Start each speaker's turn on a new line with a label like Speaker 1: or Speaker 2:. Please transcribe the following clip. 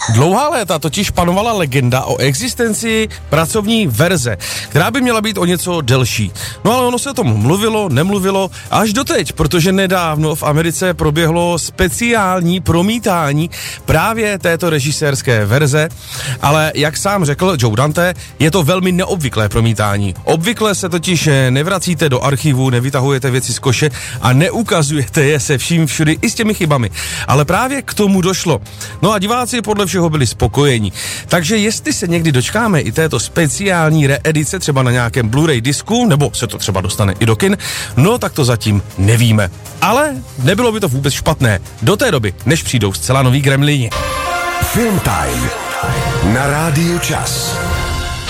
Speaker 1: Dlouhá léta totiž panovala legenda o existenci pracovní verze, která by měla být o něco delší. No ale ono se o tom mluvilo, nemluvilo, až doteď, protože nedávno v Americe proběhlo speciální promítání právě této režisérské verze, ale jak sám řekl Joe Dante, je to velmi neobvyklé promítání. Obvykle se totiž nevracíte do archivu, nevytahujete věci z koše a neukazujete je se vším všudy i s těmi chybami. Ale právě k tomu došlo. No a diváci podle všeho byli spokojení. Takže jestli se někdy dočkáme i této speciální reedice třeba na nějakém Blu-ray disku, nebo se to třeba dostane i do kin, no tak to zatím nevíme. Ale nebylo by to vůbec špatné. Do té doby, než přijdou zcela noví Gremlini.
Speaker 2: Film Time na Rádiu Čas.